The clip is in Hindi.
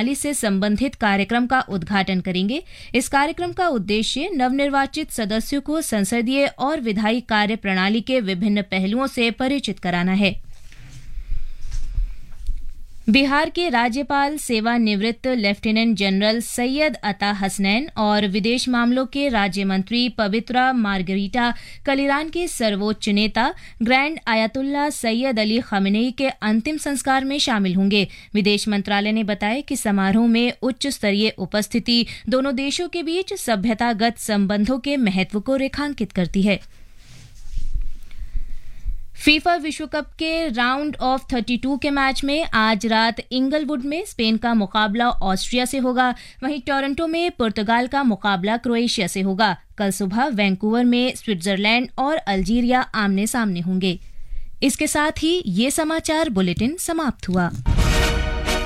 बहाली से संबंधित कार्यक्रम का उद्घाटन करेंगे। इस कार्यक्रम का उद्देश्य नवनिर्वाचित सदस्यों को संसदीय और विधायी कार्य प्रणाली के विभिन्न पहलुओं से परिचित कराना है। बिहार के राज्यपाल सेवानिवृत्त लेफ्टिनेंट जनरल सैयद अता हसनैन और विदेश मामलों के राज्य मंत्री पवित्रा मार्गरीटा कल ईरान के सर्वोच्च नेता grand ayatollah Syed Ali Khamenei के अंतिम संस्कार में शामिल होंगे। विदेश मंत्रालय ने बताया कि समारोह में उच्च स्तरीय उपस्थिति दोनों देशों के बीच सभ्यतागत संबंधों के महत्व को रेखांकित करती है। फीफा विश्व कप के राउंड ऑफ 32 के मैच में आज रात इंगलवुड में स्पेन का मुकाबला ऑस्ट्रिया से होगा। वहीं टोरंटो में पुर्तगाल का मुकाबला क्रोएशिया से होगा। कल सुबह वैंकूवर में स्विट्जरलैंड और अल्जीरिया आमने सामने होंगे। इसके साथ ही ये समाचार बुलेटिन समाप्त हुआ।